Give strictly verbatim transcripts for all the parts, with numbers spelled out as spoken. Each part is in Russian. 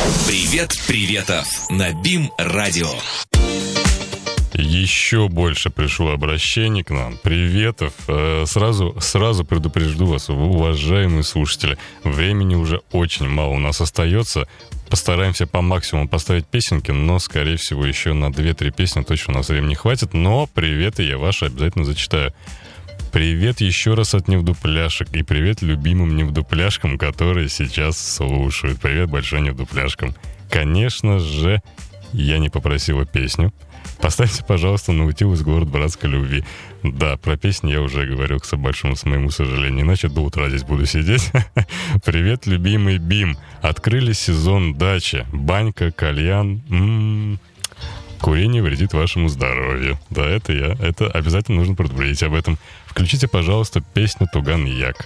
Привет, приветов на БИМ-радио. Еще больше пришло обращений к нам. Приветов. Сразу, сразу предупрежду вас, уважаемые слушатели. Времени уже очень мало у нас остается. Постараемся по максимуму поставить песенки, но, скорее всего, еще на две-три песни точно у нас времени хватит. Но приветы я ваши обязательно зачитаю. Привет еще раз от Невдупляшек. И привет любимым Невдупляшкам, которые сейчас слушают. Привет большой Невдупляшкам. Конечно же, я не попросила песню. Поставьте, пожалуйста, «Наутилус. Город братской любви». Да, про песни я уже говорю, к большому с моему сожалению. Иначе до утра здесь буду сидеть. Привет, любимый БИМ. Открыли сезон дачи. Банька, кальян. М-м-м. Курение вредит вашему здоровью. Да, это я. Это обязательно нужно предупредить об этом. Включите, пожалуйста, песню «Туган Як».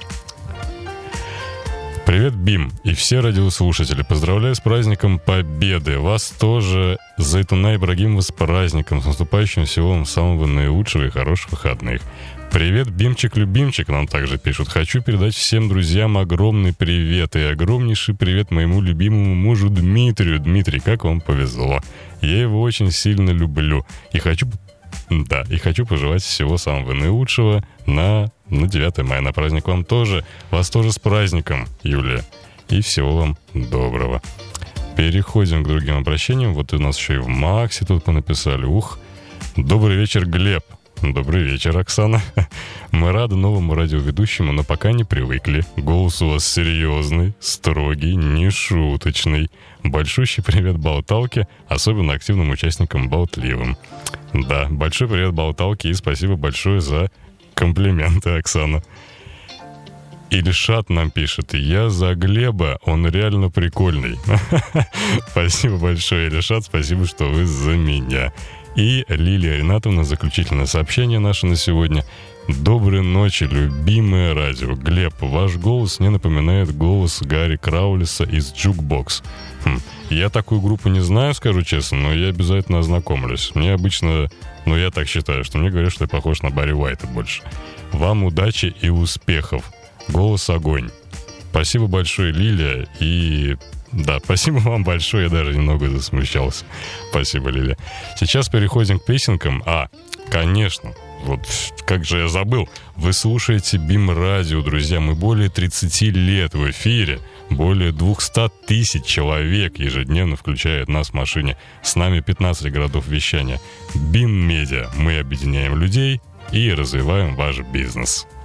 Привет, БИМ и все радиослушатели. Поздравляю с праздником Победы. Вас тоже, Зайтуна Ибрагимова, с праздником. С наступающим всего вам самого наилучшего и хороших выходных. Привет, Бимчик-любимчик, нам также пишут. Хочу передать всем друзьям огромный привет. И огромнейший привет моему любимому мужу Дмитрию. Дмитрий, как вам повезло. Я его очень сильно люблю. И хочу... Да, и хочу пожелать всего самого наилучшего на, на девятое мая. На праздник вам тоже. Вас тоже с праздником, Юлия. И всего вам доброго. Переходим к другим обращениям. Вот у нас еще и в Максе тут понаписали. Ух, добрый вечер, Глеб. Добрый вечер, Оксана. Мы рады новому радиоведущему, но пока не привыкли. Голос у вас серьезный, строгий, не шуточный. Большущий привет болталке, особенно активным участникам болтливым. Да, большой привет болталке и спасибо большое за комплименты, Оксана. Ильшат нам пишет: я за Глеба, он реально прикольный. Спасибо большое, Ильшат, спасибо, что вы за меня. И Лилия Ринатовна, заключительное сообщение наше на сегодня. Доброй ночи, любимое радио. Глеб, ваш голос мне напоминает голос Гарри Краулиса из Jukebox. Хм, я такую группу не знаю, скажу честно, но я обязательно ознакомлюсь. Мне обычно, ну я так считаю, что мне говорят, что я похож на Барри Уайта больше. Вам удачи и успехов. Голос огонь. Спасибо большое, Лилия, и... Да, спасибо вам большое, я даже немного засмущался. Спасибо, Лилия. Сейчас переходим к песенкам. А, конечно, вот как же я забыл. Вы слушаете БИМ-радио, друзья. Мы более тридцать лет в эфире. Более двести тысяч человек ежедневно включают нас в машине. С нами пятнадцать городов вещания. БИМ-медиа. Мы объединяем людей и развиваем ваш бизнес.